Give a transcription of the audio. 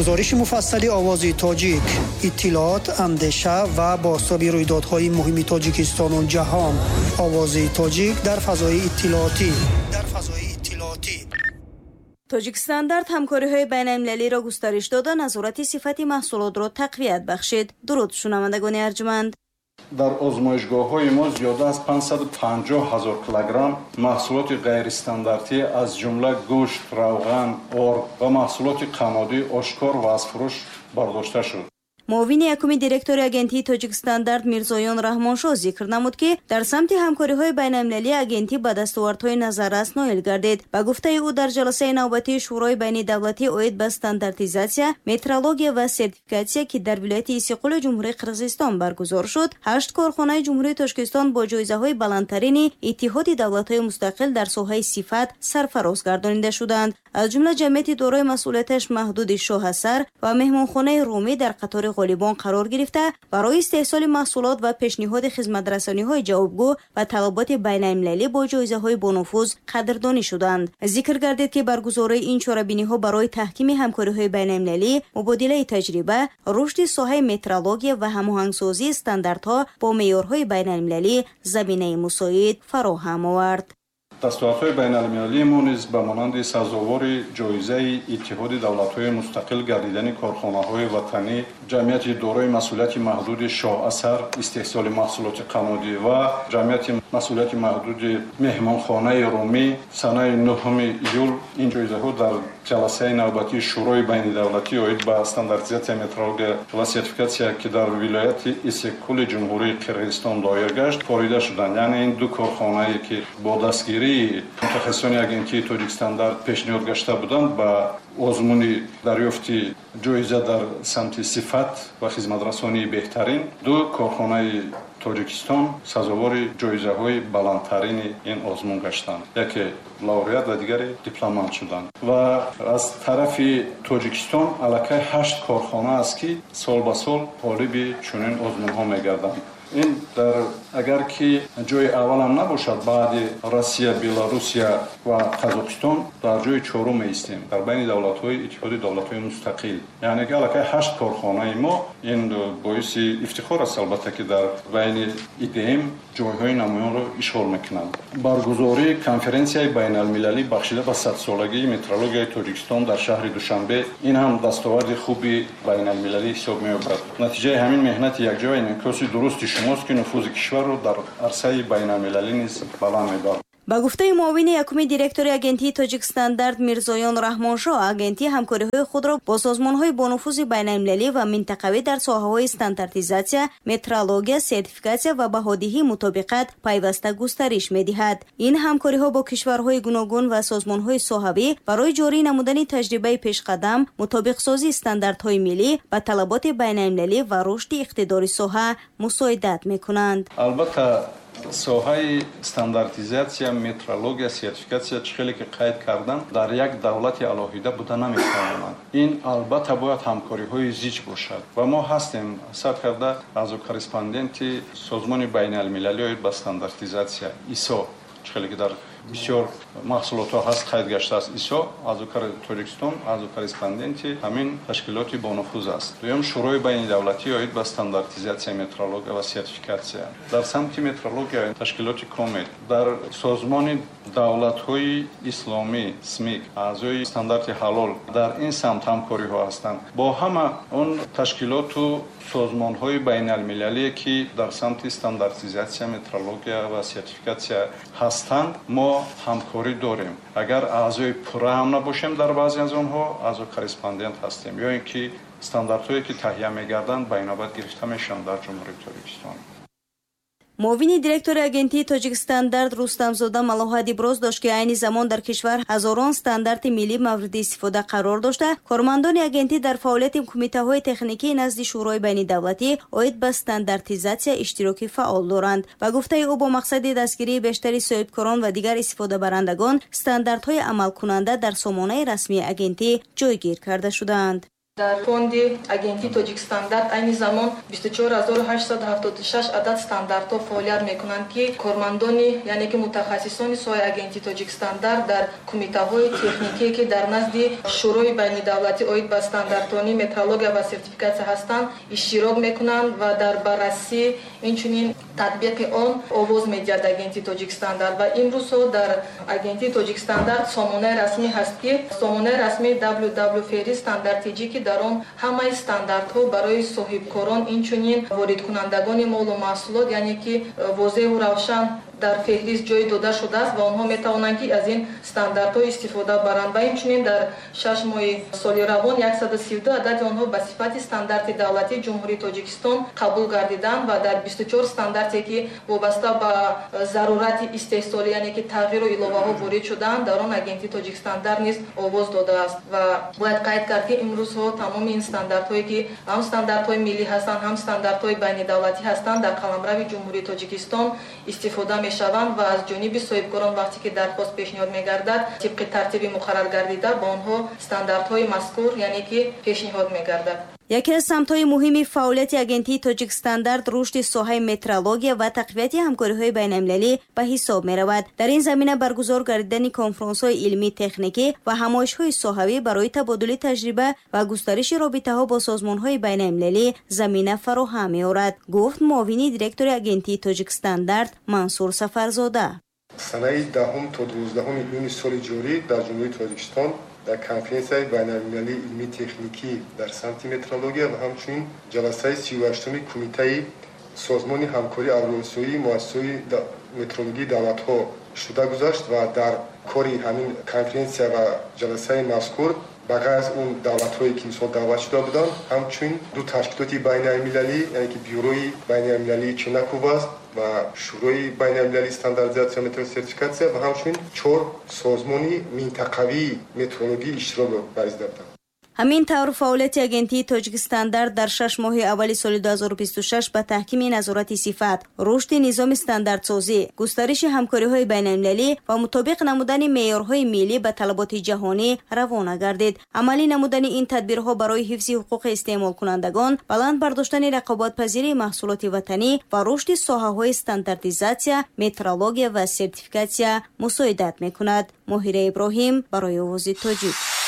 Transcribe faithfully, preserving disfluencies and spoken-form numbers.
گزارش مفصل آواز تاجیک، اطلاعات، اندیشه و بازتاب رویدادهای مهم تاجیکستان و جهان. آواز تاجیک در فضای اطلاعاتی. در فضای اطلاعاتی. تاجیکستان همکاری‌های بین‌المللی را گسترش داده، نظارت صفت محصولات را تقویت بخشید. درود شنوندگان ارجمند. در آزمایشگاه‌های ما زیاده از پانصد و پنجاه هزار کیلوگرم محصولات غیر استانداردی از جمله گوشت، روغن، ارگ و محصولات قمادی آشکار و از فروش برداشته شد. معاون یکم دیرکتور آژانسی تاجیکستان میرزایان رحمانشاه ذکر نمود که در سمت همکاری‌های بین‌المللی آژانسی به دستاوردهای نظررس نائل گردید. با گفته او در جلسه نوبتی شورای بین دولتی اوید به استانداردیزاسیا، مترولوژی و سرتیفیکاسیا که در ولایت ایسیقول جمهوری قرقیزستان برگزار شد، هشت کارخانه جمهوری تاجیکستان با جایزه‌های بلندترین اتحاد دولت‌های مستقل در ساحه صفت سرفراز گردانیده شدند. از جمله جمعیت دارای مسئولیتش محدود شاه سر و مهمانخانه رومی در قطار غالیبان قرار گرفته برای استحصال محصولات و پیشنهاد خدمت‌رسانی‌های جوابگو و طلبات بین‌المللی با جایزه‌های بانفوذ قدردانی شدند. ذکر گردید که برگزاری این چاره‌بینی‌ها برای تحکیم همکاری‌های بین‌المللی، مبادله تجربه، رشد ساحه مترولوژی و هماهنگسازی استانداردها با معیارهای بین‌المللی زمینه مساعد فراهم آورد. دستاوردهای بین‌المللی ما نیز به مانند سزاوار جایزه اتحاد دولت‌های مستقل گردیدن کارخانه‌های وطنی، جمعیت دارای مسئولیت محدود شاه اثر استحصال محصولات قمادی و جمعیت مسئولیت محدود مهمانخانه رومی سنه نهم ایول این جایزه‌ها در جلسه نوبتی شورای بین دولتی اوید به استانداردیزاسیا مترولوژی و سرتیفیکاسیا که در ولایت ایسیقول جمهوری قرقیزستان دایر گشت فاریده شدند. یعنی این دو کارخانه‌ای که با دستگیری متخصصان آژانسی تاجیکستان در پیشنهاد گشته بودند با آزمون دریافتی جایزه در سمت صفت و خدمت‌رسانی بهترین دو کارخانه تاجیکستان سزاوار جایزه های بلندترین این آزمون گشتند. یکی لاوریت و دیگری دیپلمانت شدند. و از طرف تاجیکستان علاقه هشت کارخانه است که سال به سال طالب چنین آزمون ها می‌گردند. این در اگر که جای اول هم نباشد بعد روسیه، بلاروسیا و قزاقستان در جای چهارم ایستیم در بین دولت‌های اتحاد دولت‌های مستقل. یعنی که علاقه هشت کارخانه ما این باعث افتخار است البته که در بین ایدیم جای‌های نمایان را اشغال می‌کنند. برگزاری کنفرانسیای بین‌المللی بخشیده به صد سالگی مترولوژی تاجیکستان در شهر دوشنبه این هم دستاورد خوبی بین‌المللی حساب می‌یابد. نتیجه همین مهنت یکجای انعکاس درست شماست که نفوذ کشور رو در عرصه بین‌المللی نیز بلند می‌دارد. با گفته معاون یکم دیرکتور آژانسی تاجیکستان میرزایان رحمانشاه، آژانسی همکاری‌های خود را با سازمان‌های بانفوذ بین‌المللی و منطقوی در ساحه‌های استانداردیزاسیا، مترولوژی، سرتیفیکاسیا و بهادهی مطابقت پیوسته گسترش می‌دهد. این همکاری‌ها با کشورهای گوناگون و سازمان‌های ساحوی برای جاری نمودن تجربه پیشقدم، مطابق سازی استانداردهای ملی و طلبات بین‌المللی و رشد اقتداری ساحه مساعدت می‌کنند. البته ساحه استانداردیزاسیا، مترولوژی، سرتیفیکاسیا چخیلی که قید کردن در یک دولت علاهیده بوده نمی‌توانند. این البته باید همکاری‌های زیج باشد و ما هستیم ثبت کرده از کارسپاندنت سازمان بین‌المللی به استانداردیزاسیا ایسو چخیلی که در بسیار محصولات ها هست قید گشته است. ایسا از کار تاجیکستان از کارسپاندنت همین تشکیلات با نفوذ است. دوم شورای بین دولتی اوید به استانداردیزاسیا مترولوژی و سرتیفیکاسیا در سمت مترولوژی تشکیلات کامل در سازمان دولت های اسلامی سمیک اعضای استاندارد حلال در این سمت همکاری ها هستند با همه اون تشکیلات و سازمان های بین المللی که در سمت استانداردیزاسیا مترولوژی و سرتیفیکاسیا هستند. ما همکاری داریم. اگر اعضای پوره هم نباشیم در بعضی از آنها اعضای کارسپاندنت هستیم یا اینکه استانداردهایی که تهیه می‌گردند به نوبت گرفته میشن در جمهوری تاجیکستان. معاون دیرکتور آژانسی تاجیکستان رستمزاده ملاحت ابراز داشت که عین زمان در کشور هزاران استاندارد ملی مورد استفاده قرار داشته. کارمندان آژانسی در فعالیت کمیته‌های تکنیکی نزد شورای بین دولتی اوید به استانداردیزاسیا اشتراک فعال دارند و گفته او با مقصد دستگیری بیشتر صاحبکاران و دیگر استفاده برندگان استانداردهای عمل کننده در سامانه رسمی آژانسی جایگیر کرده شدند. در فوند агентии Togic Standard айни замон بیست و چهار هزار و هشتصد و هفتاد و شش عدد стандартҳо фаъолият мекунанд ки кормандони яъне ки мутахассисони соҳаи агентии Togic Standard дар кумитаҳои техникие ки дар назди шӯрои байнидавлатӣ оид ба стандартҳои метрология ва сертификатсия ҳастанд иштирок мекунанд ва дар баррасӣ инчунин татбиқи он овоз медиҳад агентии Togic Standard. ва имрӯзҳо дар агентии Togic Standard сомонаи расмӣ ҳаст ки сомонаи расмии дабл ю дабл ю фери стандартиҷи ки дар он ҳамаи стандартҳо барои соҳибкорон инчунин воридкунандагони молу маҳсулот яъне ки возеҳу равшан дар феҳрист ҷой дода шудааст ва онҳо метавонанд ки аз ин стандартҳо истифода баранд. ва инчунин дар шаш моҳи соли равон яксаду си ду адади онҳо ба сифати стандарти давлатии ҷумҳурии Тоҷикистон қабул гардиданд ва дар бисту чор стандарте ки вобаста ба зарурати истеҳсолӣ яъне ки тағйиру иловаҳо ворид шудаанд дар он агентии Togic Standard низ овоз додааст. ва бояд қайд кард ки имрӯзҳо тамоми ин стандартҳое ки ҳам стандартҳои миллӣ ҳастанд ҳам стандартҳои байнидавлатӣ ҳастанд дар қаламрави ҷумҳурии Тоҷикистон истифода мешаванд ва аз ҷониби соҳибкорон вақте ки дархост пешниҳод мегардад тибқи тартиби муқаррар гардида ба онҳо стандартҳои мазкур яъне ки пешниҳод мегардад. яке аз самтҳои муҳими фаъолияти агентии Togic Standard рушди соҳаи метрология ва тақвияти ҳамкориҳои байналмилалӣ ба ҳисоб меравад. дар ин замина баргузор гардидани конференсҳои илмӣ техникӣ ва ҳамоишҳои соҳавӣ барои табодули таҷриба ва густариши робитаҳо бо созмонҳои байналмилалӣ замина фароҳам меорад, гуфт муовини директори агентии Togic Standard Мансур Сафарзода. санаи даҳум то дувоздаҳуми июни соли ҷорӣ дар ҷумҳурии Тоҷикистон дар конференсияи байналмилалии илмӣ техникӣ дар самти метрология ва ҳамчунин ҷаласаи сию ҳаштуми кумитаи созмони ҳамкории авроосиёии муассисаҳои метрологии давлатҳо шуда гузашт ва дар кори ҳамин конференсия ва ҷаласаи мазкур ба ғайр аз он давлатҳое ки мисол давлат шуда буданд ҳамчунин ду ташкилоти байналмилалӣ яъне ки бюрои байналмилалии Ченаков аст ва шӯрои байналмилалии стандартизатсия ва метросертификатсия ва ҳамчунин чор созмони минтақавии метрологии иштирок варзида буданд. ҳамин тавр фаъолияти агентии Togic Standard дар шаш моҳи аввали соли ду ҳазору бисту шаш ба таҳкими назорати сифат, рушди низоми стандартсозӣ, густариши ҳамкориҳои байналмилалӣ ва мутобиқ намудани меъёрҳои миллӣ ба талаботи ҷаҳонӣ равона гардид. амалӣ намудани ин тадбирҳо барои ҳифзи ҳуқуқи истеъмолкунандагон, баланд бардоштани рақобатпазирии маҳсулоти ватанӣ ва рушди соҳаҳои стандартизатсия, метрология ва сертификатсия мусоидат мекунад. моҳира Иброҳим барои Овози Тоҷик.